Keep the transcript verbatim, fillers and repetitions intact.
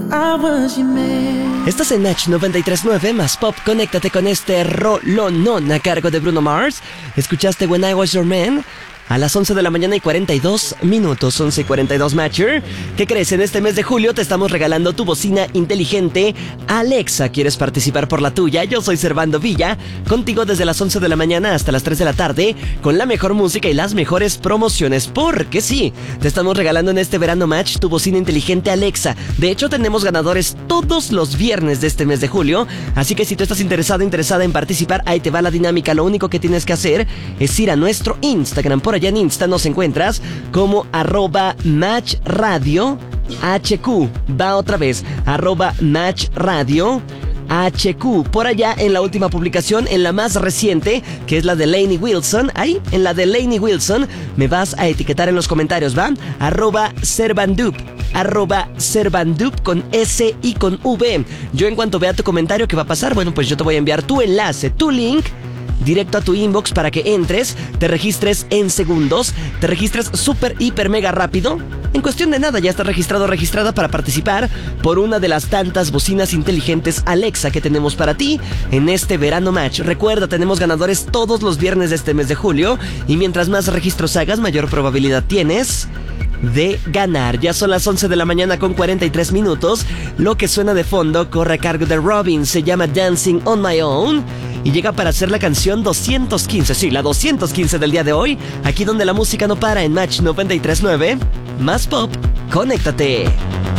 Estás en Match noventa y tres punto nueve más Pop. Conéctate con este rolonón a cargo de Bruno Mars. Escuchaste When I Was Your Man a las once de la mañana y cuarenta y dos minutos, once y cuarenta y dos Matcher. ¿Qué crees? En este mes de julio te estamos regalando tu bocina inteligente Alexa. ¿Quieres participar por la tuya? Yo soy Servando Villa, contigo desde las once de la mañana hasta las tres de la tarde, con la mejor música y las mejores promociones. Porque sí, te estamos regalando en este verano Match tu bocina inteligente Alexa. De hecho, tenemos ganadores todos los viernes de este mes de julio, así que si tú estás interesado, interesada en participar, ahí te va la dinámica. Lo único que tienes que hacer es ir a nuestro Instagram. Por allá en Insta nos encuentras como arroba Match Radio H Q. Va otra vez, arroba Match Radio H Q. Por allá en la última publicación, en la más reciente, que es la de Lainey Wilson, ahí en la de Lainey Wilson me vas a etiquetar en los comentarios, ¿va? Arroba Servandup, arroba Servandup con S y con V. Yo en cuanto vea tu comentario, ¿qué va a pasar? Bueno, pues yo te voy a enviar tu enlace, tu link directo a tu inbox para que entres, te registres en segundos, te registres súper, hiper, mega rápido. En cuestión de nada ya estás registrado o registrada para participar por una de las tantas bocinas inteligentes Alexa que tenemos para ti en este verano Match. Recuerda, tenemos ganadores todos los viernes de este mes de julio y mientras más registros hagas, mayor probabilidad tienes de ganar. Ya son las once de la mañana con cuarenta y tres minutos. Lo que suena de fondo corre a cargo de Robin, se llama Dancing on My Own y llega para ser la canción doscientos quince, sí, la doscientos quince del día de hoy, aquí donde la música no para en Match noventa y tres punto nueve, más Pop. Conéctate.